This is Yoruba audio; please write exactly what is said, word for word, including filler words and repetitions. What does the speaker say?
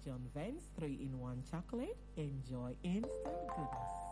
John Vance three in one chocolate. Enjoy instant goodness.